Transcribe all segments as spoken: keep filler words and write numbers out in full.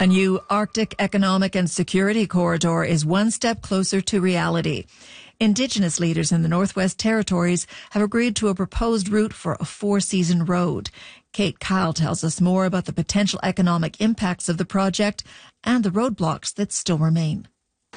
A new Arctic Economic and Security Corridor is one step closer to reality. Indigenous leaders in the Northwest Territories have agreed to a proposed route for a four-season road. Kate Kyle tells us more about the potential economic impacts of the project and the roadblocks that still remain.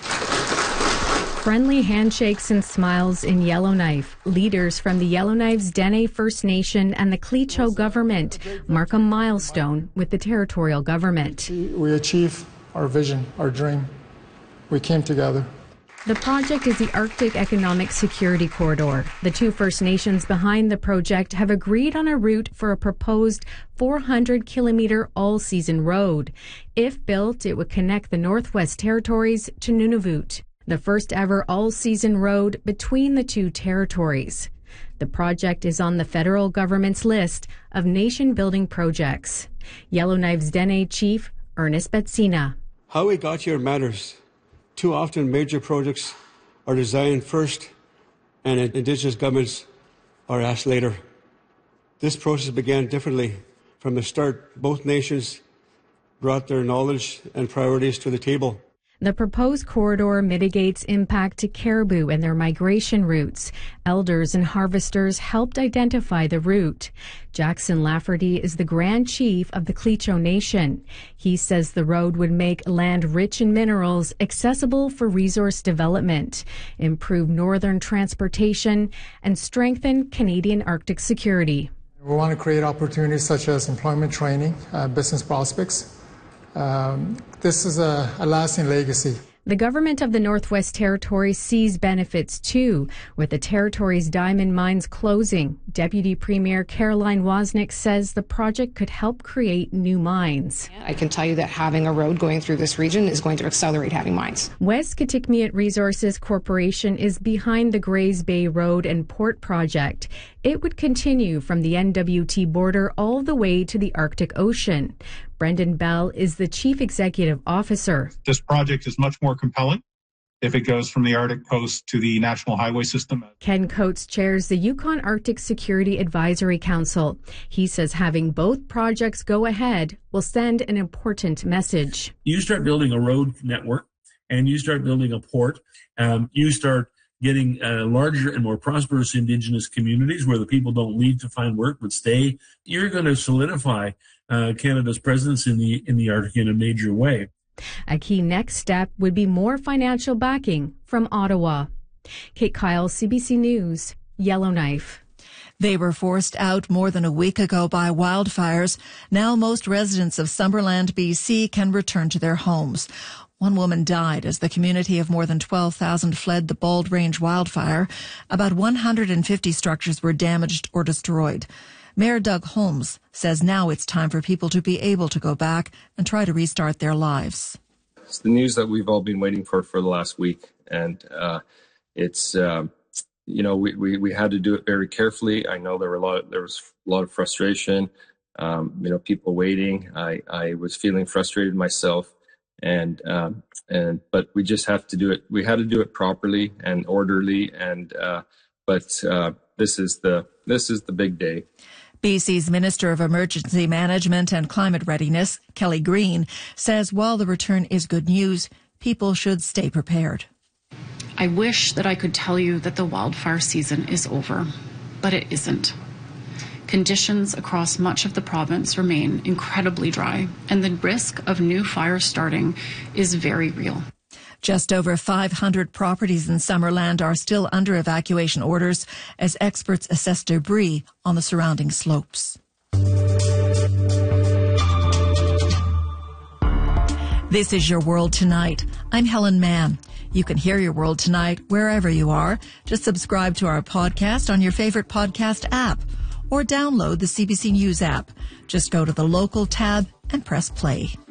Friendly handshakes and smiles in Yellowknife. Leaders from the Yellowknife's Dene First Nation and the Cleacho government mark a milestone with the territorial government. We achieved our vision, our dream. We came together. The project is the Arctic Economic Security Corridor. The two First Nations behind the project have agreed on a route for a proposed four hundred kilometer all-season road. If built, it would connect the Northwest Territories to Nunavut, the first ever all-season road between the two territories. The project is on the federal government's list of nation-building projects. Yellowknife's Dene Chief Ernest Betsina. How we got here matters. Too often major projects are designed first and Indigenous governments are asked later. This process began differently. From the start, both nations brought their knowledge and priorities to the table. The proposed corridor mitigates impact to caribou and their migration routes. Elders and harvesters helped identify the route. Jackson Lafferty is the Grand Chief of the Cleacho Nation. He says the road would make land rich in minerals accessible for resource development, improve northern transportation, and strengthen Canadian Arctic security. We want to create opportunities such as employment training, uh, business prospects. Um, this is a, a lasting legacy. The government of the Northwest Territories sees benefits too, with the territory's diamond mines closing. Deputy Premier Caroline Wozniak says the project could help create new mines. I can tell you that having a road going through this region is going to accelerate having mines. West Kitikmeot Resources Corporation is behind the Grays Bay Road and Port project. It would continue from the N W T border all the way to the Arctic Ocean. Brendan Bell is the Chief Executive Officer. This project is much more compelling if it goes from the Arctic coast to the National Highway System. Ken Coates chairs the Yukon Arctic Security Advisory Council. He says having both projects go ahead will send an important message. You start building a road network and you start building a port, um, you start getting uh, larger and more prosperous Indigenous communities where the people don't leave to find work but stay. You're going to solidify uh, Canada's presence in the in the Arctic in a major way. A key next step would be more financial backing from Ottawa. Kate Kyle, C B C News, Yellowknife. They were forced out more than a week ago by wildfires. Now most residents of Summerland, B C can return to their homes. One woman died as the community of more than twelve thousand fled the Bald Range wildfire. About one hundred fifty structures were damaged or destroyed. Mayor Doug Holmes says now it's time for people to be able to go back and try to restart their lives. It's the news that we've all been waiting for for the last week. And uh, it's, uh, you know, we, we, we had to do it very carefully. I know there were a lot of, there was a lot of frustration, um, you know, people waiting. I, I was feeling frustrated myself. And, um, and, but we just have to do it. We had to do it properly and orderly. And, uh, but, uh, this is the, this is the big day. B C's Minister of Emergency Management and Climate Readiness, Kelly Green, says while the return is good news, people should stay prepared. I wish that I could tell you that the wildfire season is over, but it isn't. Conditions across much of the province remain incredibly dry, and the risk of new fires starting is very real. Just over five hundred properties in Summerland are still under evacuation orders as experts assess debris on the surrounding slopes. This is Your World Tonight. I'm Helen Mann. You can hear Your World Tonight wherever you are. Just subscribe to our podcast on your favorite podcast app or download the C B C News app. Just go to the local tab and press play.